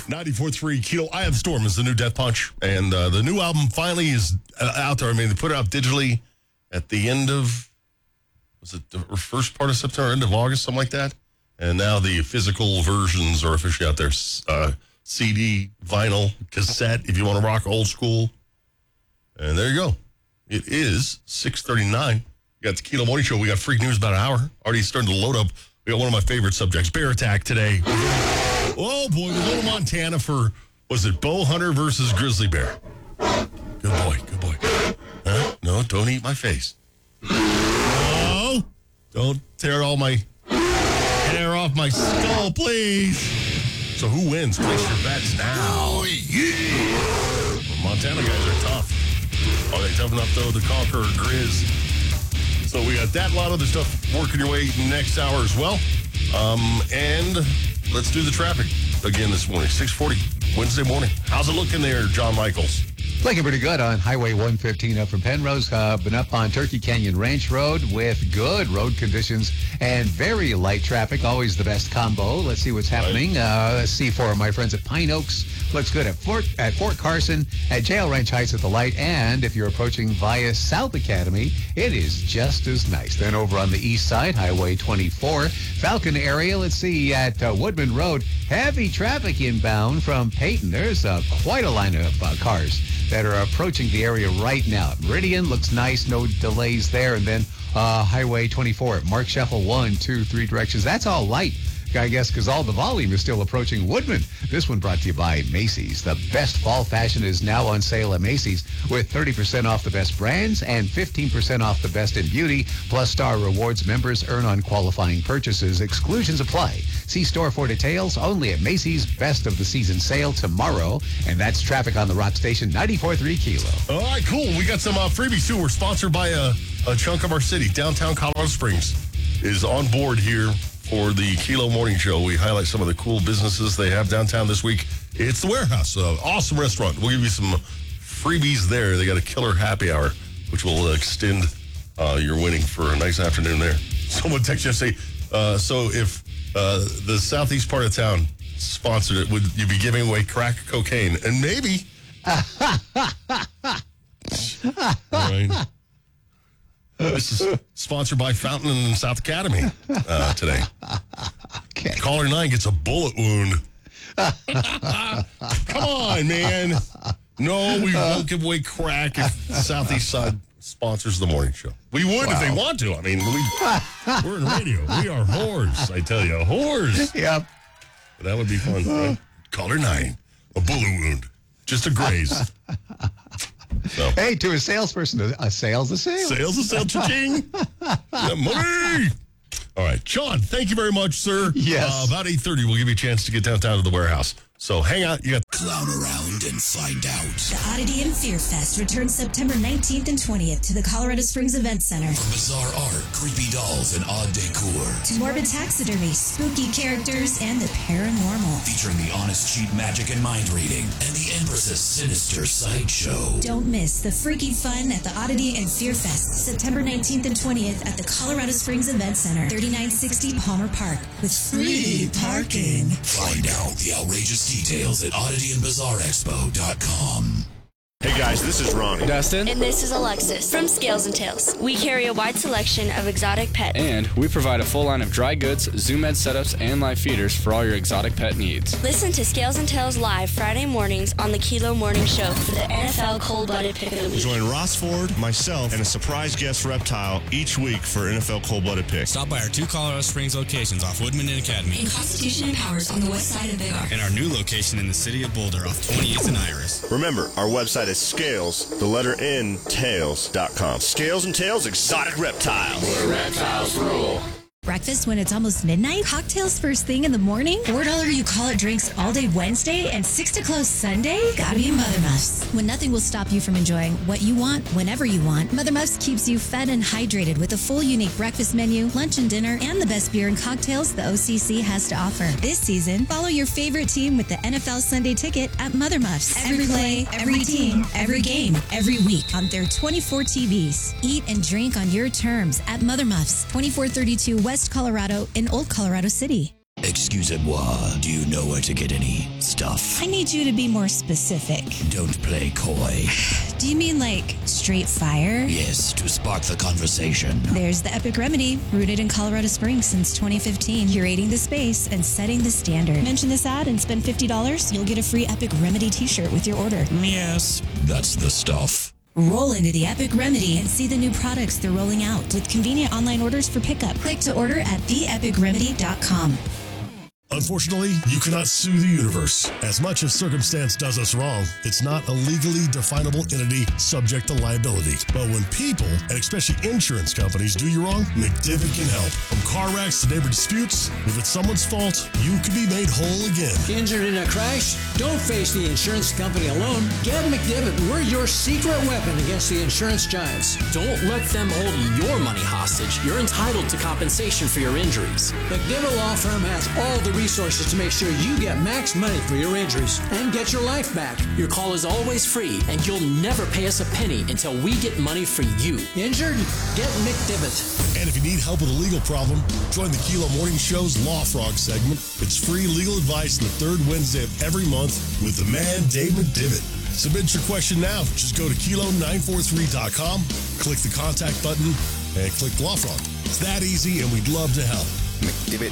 94.3 Kilo. Eye of the Storm is the new Death Punch. And the new album finally is out there. I mean, they put it out digitally at the end of, was it the first part of September, end of August, something like that? And now the physical versions are officially out there. CD, vinyl, cassette, if you want to rock old school. And there you go. It is 6:39. You got the Kilo Morning Show. We got freak news about an hour. Already starting to load up. We got one of my favorite subjects, bear attack today. Oh, boy, we're going to Montana for, was it bow hunter versus grizzly bear? Good boy, good boy. Huh? No, don't eat my face. No, don't tear all my hair off my skull, please. So who wins? Place your bets now. Oh, yeah. The Montana guys are tough. Are they tough enough, though, to conquer Grizz? So we got that, a lot of other stuff working your way next hour as well. And let's do the traffic again this morning, 6:40, Wednesday morning. How's it looking there, John Michaels? Looking pretty good on Highway 115 up from Penrose. Been up on Turkey Canyon Ranch Road with good road conditions and very light traffic. Always the best combo. Let's see what's happening. Let's see for my friends at Pine Oaks. Looks good at Fort Carson, at Jail Ranch Heights at the light. And if you're approaching via South Academy, it is just as nice. Then over on the east side, Highway 24, Falcon area. Let's see at Woodman Road. Heavy traffic inbound from Peyton. There's quite a line of cars that are approaching the area right now. Meridian looks nice, no delays there. And then Highway 24 at Mark Sheffel, 1, 2, 3 directions. That's all light, I guess, because all the volume is still approaching Woodman. This one brought to you by Macy's. The best fall fashion is now on sale at Macy's with 30% off the best brands and 15% off the best in beauty. Plus Star Rewards members earn on qualifying purchases. Exclusions apply. See store for details. Only at Macy's. Best of the season sale tomorrow. And that's traffic on the Rock Station, 94.3 Kilo. All right, cool. We got some freebies, too. We're sponsored by a chunk of our city. Downtown Colorado Springs is on board here for the Kilo Morning Show. We highlight some of the cool businesses they have downtown this week. It's the Warehouse, awesome restaurant. We'll give you some freebies there. They got a killer happy hour, which will extend your winning for a nice afternoon there. Someone texted yesterday, so if the southeast part of town sponsored it, would you be giving away crack cocaine? And maybe. All right. This is sponsored by Fountain and South Academy today. Okay. Caller 9 gets a bullet wound. Come on, man. No, we won't give away crack if the Southeast Side sponsors the morning show. We would if they want to. I mean, we're in radio. We are whores, I tell you. Whores. Yep. But that would be fun, right? Caller 9, a bullet wound. Just a graze. So. Hey, to a salesperson, a sale's a sale. Sales, a sale, cha-ching. Yeah, money. All right, Sean, thank you very much, sir. Yes. About 8:30, we'll give you a chance to get downtown to the Warehouse. So hang out. You got Clown around and find out. The Oddity and Fear Fest returns September 19th and 20th to the Colorado Springs Event Center. From bizarre art, creepy dolls, and odd decor. To morbid taxidermy, spooky characters, and the paranormal. Featuring the honest cheat magic and mind reading. And the Empress's sinister sideshow. Don't miss the freaky fun at the Oddity and Fear Fest, September 19th and 20th at the Colorado Springs Event Center, 3960 Palmer Park, with free parking. Find out the outrageous details at oddityandbizarrexpo.com. Hey guys, this is Ronnie. Dustin. And this is Alexis from Scales and Tails. We carry a wide selection of exotic pets. And we provide a full line of dry goods, Zoom Ed setups, and live feeders for all your exotic pet needs. Listen to Scales and Tails live Friday mornings on the Kilo Morning Show for the NFL Cold-Blooded Pick of the Week. Join Ross Ford, myself, and a surprise guest reptile each week for NFL Cold-Blooded Pick. Stop by our 2 Colorado Springs locations off Woodman and Academy. In Constitution and Powers on the west side of Big R. And our new location in the city of Boulder off 28th and Iris. Remember, our website is Scales, the letter N, Tails.com. Scales and Tails Exotic Reptiles. Where reptiles rule. Breakfast when it's almost midnight? Cocktails first thing in the morning? $4 you call it drinks all day Wednesday and 6 to close Sunday? Gotta be Mother Muffs. When nothing will stop you from enjoying what you want whenever you want, Mother Muffs keeps you fed and hydrated with a full unique breakfast menu, lunch and dinner, and the best beer and cocktails the OCC has to offer. This season, follow your favorite team with the NFL Sunday Ticket at Mother Muffs. Every play, every team, every game, every week on their 24 TVs. Eat and drink on your terms at Mother Muffs, 2432 West Colorado in Old Colorado City. Excusez-moi, do you know where to get any stuff? I need you to be more specific. Don't play coy. Do you mean like straight fire? Yes, to spark the conversation. There's the Epic Remedy, rooted in Colorado Springs since 2015, curating the space and setting the standard. Mention this ad and spend $50, you'll get a free Epic Remedy t-shirt with your order. Yes, that's the stuff. Roll into the Epic Remedy and see the new products they're rolling out with convenient online orders for pickup. Click to order at theepicremedy.com. Unfortunately, you cannot sue the universe. As much as circumstance does us wrong, it's not a legally definable entity subject to liability. But when people, and especially insurance companies, do you wrong, McDivitt can help. From car wrecks to neighbor disputes, if it's someone's fault, you can be made whole again. Injured in a crash? Don't face the insurance company alone. Get McDivitt. We're your secret weapon against the insurance giants. Don't let them hold your money hostage. You're entitled to compensation for your injuries. McDivitt Law Firm has all the resources to make sure you get max money for your injuries and get your life back. Your call is always free, and you'll never pay us a penny until we get money for you. Injured? Get McDivitt. And if you need help with a legal problem, join the Kilo Morning Show's Law Frog segment. It's free legal advice on the third Wednesday of every month with the man, Dave McDivitt. Submit your question now. Just go to kilo943.com, click the contact button, and click Law Frog. It's that easy, and we'd love to help. McDivitt.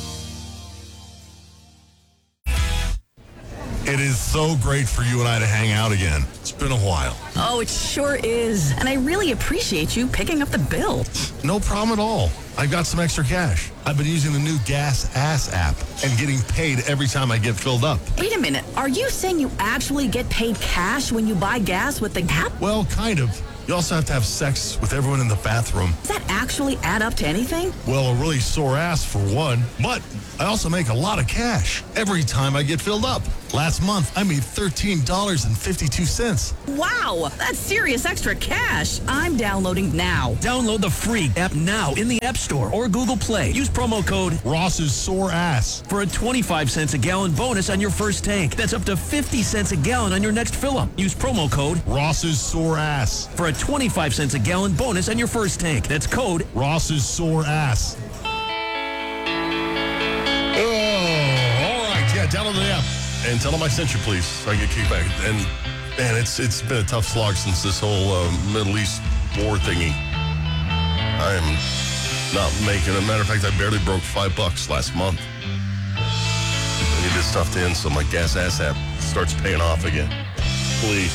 It is so great for you and I to hang out again. It's been a while. Oh, it sure is. And I really appreciate you picking up the bill. No problem at all. I've got some extra cash. I've been using the new Gas Ass app and getting paid every time I get filled up. Wait a minute. Are you saying you actually get paid cash when you buy gas with the app? Well, kind of. You also have to have sex with everyone in the bathroom. Does that actually add up to anything? Well, a really sore ass for one. But I also make a lot of cash every time I get filled up. Last month, I made $13.52. Wow, that's serious extra cash. I'm downloading now. Download the free app now in the App Store or Google Play. Use promo code Ross's Sore Ass for a 25 cents a gallon bonus on your first tank. That's up to 50 cents a gallon on your next fill-up. Use promo code Ross's Sore Ass for a 25 cents a gallon bonus on your first tank. That's code Ross's Sore Ass. Oh, all right. Yeah, download the app. And tell them I sent you, please, so I can get kickback. And, man, it's been a tough slog since this whole Middle East war thingy. I'm not making a matter of fact, I barely broke $5 last month. I need this stuff to end so my Gas Ass app starts paying off again. Please.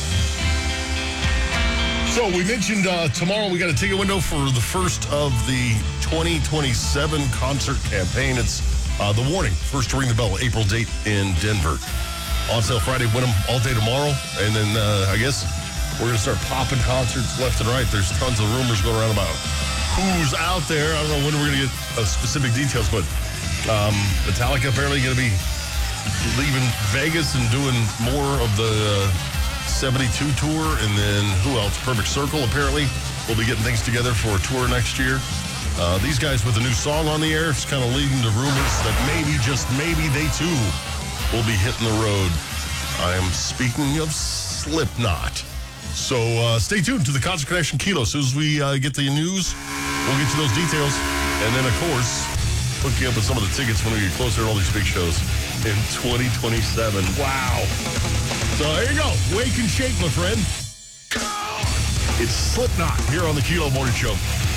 So we mentioned tomorrow we got a ticket window for the first of the 2027 concert campaign. It's The Warning, first to ring the bell, April date in Denver. On sale Friday, win them all day tomorrow. And then I guess we're going to start popping concerts left and right. There's tons of rumors going around about who's out there. I don't know when we're going to get specific details, but Metallica apparently going to be leaving Vegas and doing more of the 72 tour. And then who else? Perfect Circle apparently will be getting things together for a tour next year. These guys with a new song on the air, it's kind of leading to rumors that maybe, just maybe, they too will be hitting the road. I am speaking of Slipknot. So stay tuned to the Concert Connection Kilo. As soon as we get the news, we'll get to those details. And then, of course, hook you up with some of the tickets when we get closer to all these big shows in 2027. Wow. So there you go. Wake and shake, my friend. It's Slipknot here on the Kilo Morning Show.